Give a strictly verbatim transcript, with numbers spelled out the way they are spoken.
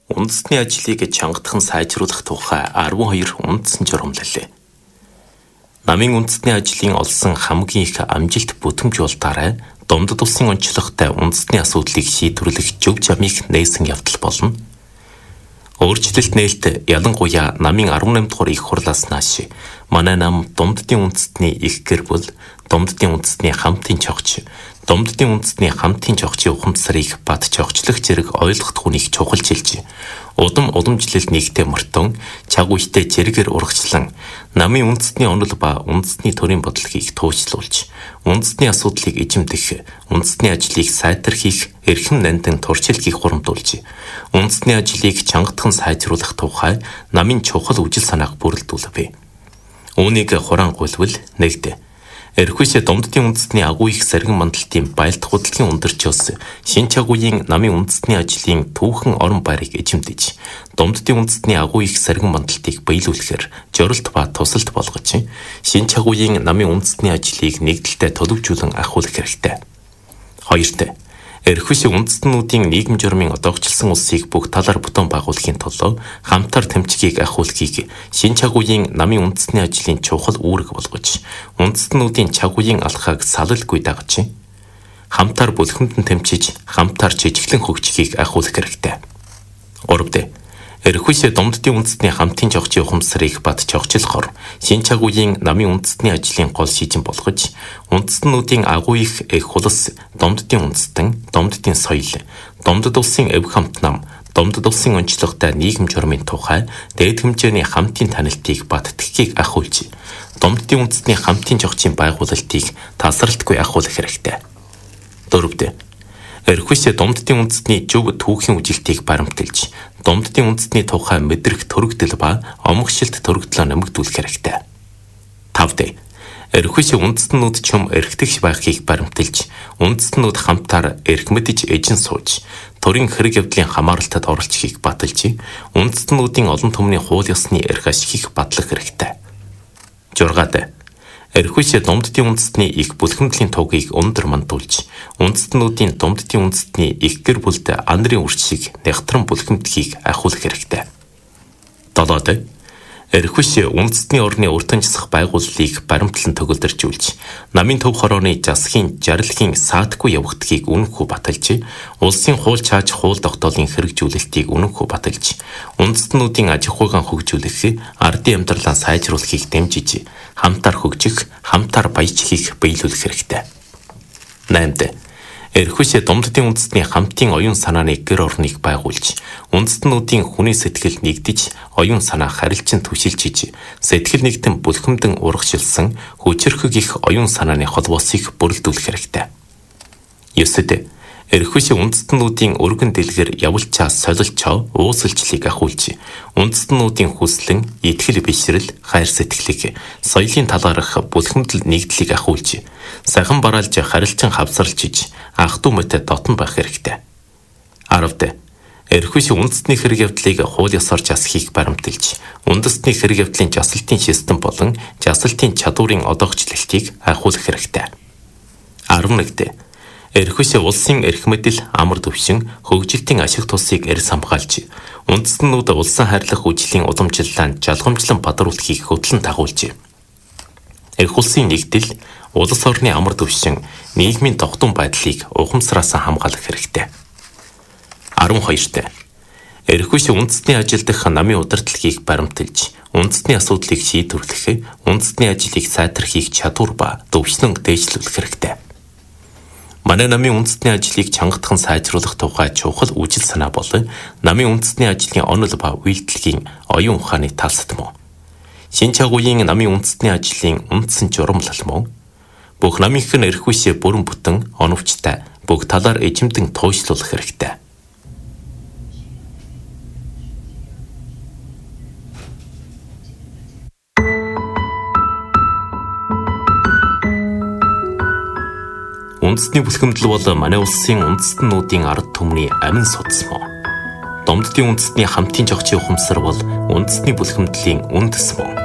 Үндэсний ажлыг чангатхан сайжруулах тухай арван хоёр үндсэн журамлалээ. Намын үндэсний ажлын олсон хамгийн их амжилт бүтээмж болтаарай Домдод улсын онцлогтой үндэсний асуудлыг шийдвэрлэх зөв замыг нээсэн явдал болно. Өөрчлөлт нээлт ялангуяа намын арван наймд дугаар их хурлаас нааш манай нам Домддын үндэстний их гэр бүл, Домддын үндэстний хамтын чогч, Домддын үндэстний хамтын чогчийн ухамсарыг бат чогчлох зэрэг ойлгох хүнийг чухалчилж, удам уламжлал нэгтэй мөртөн, чаг үедээ зэрэгээр урагчлан, намын үндэстний онол ба үндэстний төрийн бодлогыг туужлуулж, үндэстний асуудлыг эзэмдэх, үндэстний ажлыг сайтархих, эрхэм нандин туршил хийх хурамдуулж, үндэстний ажлыг чангатхан сайжруулах тухай намын чухал үжил санааг бүрэлдүүлвэ. Үүнийг хурангуйлвал нэгдэ. Эрхүйсэ Домддын үндэстний агуу их саргин мандалтын байлдах хөдөлгөөний өндөрчөөс шин чагуугийн намын үндэстний ажлын түүхэн орон байрыг эзэмдэж, Домддын үндэстний агуу их саргин мандалтыг биелүүлэхээр жорилт ба тусалт болгож, шин чагуугийн намын үндэстний ажлыг нэгдэлтэй төлөвжүүлэн ахиулах хэрэгтэй. Хоёрт, эрхүйсэ үндэстнүүдийн нийгэм журмын одоогчлсон улсыг бүх талаар бүтэн байгуулахын тулд хамтар тэмцгийг ахиулахыг шин чагуугийн намын үндэстний ажлын чухал үүрэг болгож, үндэстнүүдийн чагуугийн алхааг салалгүй дагаж, хамтар бүлхэмдэн тэмцэж, хамтар жижиглэн хөгжихийг ахиулах хэрэгтэй. Гуравт, эрхүйсэ Домддын үндэстний хамтын чогчийн ухамсарыг бат чогчлохоор шин чагуугийн намын үндэстний ажлын гол шийдэн болгож, үндэстнүүдийн агуу их эх хулс, Домддын үндэстэн, Домддын соёл, Домдод улсын эв хамт нам, Домдод улсын онцлогтой нийгэм журмын тухай дээд хэмжээний хамтын танилтыг бат тгхийг ахиулж, Домддын үндэстний хамтын чогчийн байгуулалтыг тасралтгүй ахиулах хэрэгтэй. Дөрөвт, эрхүйсэ Домддын үндэстний зөв түүхийн үжилтийг баримталж, Домддын үндэстний тухай мэдрэх төрөгдөл ба омгшилт төрөгдлөө нэмэгдүүлэх хэрэгтэй. Тавт, эрхүйсэ үндэстнүүд чум эрхтгч байхыг баримталж, үндэстнүүд хамтаар эрх мэдж эжин сууж, төрийн хэрэг явдлын хамааралтад оролцохыг баталж, үндэстнүүдийн олон түмний хууль ёсны эрх ашигыг батлах хэрэгтэй. Жургаад, эрхүйсэ Домддын үндэстний их бүлхэмдлийн тугийг өндөр мандуулж, үндэстнүүдийн Домддын үндэстний их гэр бүлд анарын үрчийг нягтран бүлхэмдхийг ахиулах хэрэгтэй. Долоод, эрхүйсэ үндэстний орны уртанчсах байгууллыг баримтлан төгөлдөржүүлж, намын төв хорооны засгийн жаргалын саатгүй явагдахыг үнэнхүү баталж, улсын хууль чааж хууль тогтоолын хэрэгжүүлэлтийг үнэнхүү баталж, үндэстнүүдийн аж ахуйн хөгжүүлэх, ардын амьдралаа сайжруулахыг дэмжиж, хамтар хөгжих, хамтар баяжхийг биелүүлэх хэрэгтэй. Наймд, эрхүйсэ Домддын үндэстний хамтын оюун санааны гэр орныг байгуулж, үндэстнүүдийн хүний сэтгэл нэгдэж, оюун санаа харилцан түшилжиж, сэтгэл нэгтэн бүлхэмдэн урагшилсан хүчирхэг их оюун санааны холбоосыг бүрэлдүүлэх хэрэгтэй. Ёсод, эрхүйсэ үндэстнүүдийн өргөн дэлгэр явуулчаа солилчоо уусалчлыг ахиулж, үндэстнүүдийн хүслэн, итгэл бишрэл, хайр сэтгэлийг, соёлын талаарх бүлхэмдэл нэгдлийг ахиулж, сахан бараалж харилцан хавсарлжиж, ах дүү мэт дотн байх хэрэгтэй. Аравд, эрхүйсэ үндэстний хэрэг явдлыг хууль ёсоор жасахыг баримталж, үндэстний хэрэг явдлын жасалтын систем болон жасалтын чадварын одоогчлолтыг ахиулах хэрэгтэй. арван нэгт, эрхүйсэ улсын эрх мэдэл, амар төвшин, хөгжилтийн ашиг тусыг эрс хамгаалж, үндэстнүүд улсын хайрлах үжлийн уламжлалаа жалгамжлан бадруулахыг хөтлөн дагуулж, эрх улсын нэгдэл, улс орны амар төвшин, нийгмийн тогтун байдлыг ухамсараас хамгаалах хэрэгтэй. арван хоёрт, эрхүйсэ үндэстний ажил дах намын удирдлагыг баримталж, үндэстний асуудлыг шийдвэрлэх, үндэстний ажлыг сайтархих чадвар ба төвшлөн дээшлүүлэх хэрэгтэй. Манай намын үндэстний ажлыг чангатхан сайжруулах тухай чухал үжил санаа бол намын үндэстний ажлын онол ба үйлдэлгийн оюун ухааны талсад мөн. Шин чагуугийн намын үндэстний ажлын үндсэн журамлал мөн. Бүх намынх нь эрхүйсэ бүрэн бүтэн оновчтой бүх талаар эзэмдэн туужлуулах хэрэгтэй. Үндэстний бүлхэмдэл бол манай улсын үндэстнүүдийн ард түмний амин судас мөн. Домддын үндэстний хамтын чогчийн ухамсар бол үндэстний бүлхэмдлийн үндэс мөн.